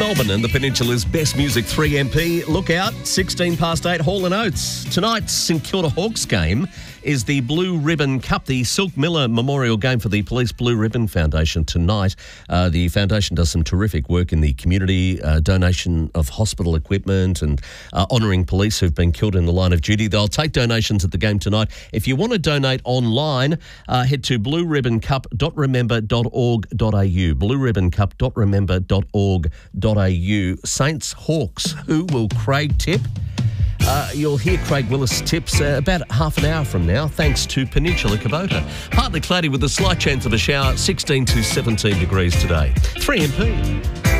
Melbourne and the Peninsula's best music, 3MP. Look out, 16 past 8, Hall & Oates. Tonight's St Kilda Hawks game is the Blue Ribbon Cup, the Silk Miller Memorial game for the Police Blue Ribbon Foundation tonight. The foundation does some terrific work in the community, donation of hospital equipment and honouring police who've been killed in the line of duty. They'll take donations at the game tonight. If you want to donate online, head to blueribboncup.remember.org.au, blueribboncup.remember.org.au. Saints Hawks, who will Craig tip? You'll hear Craig Willis tips about half an hour from now, thanks to Peninsula Kubota. Partly cloudy with a slight chance of a shower, 16 to 17 degrees today. 3MP.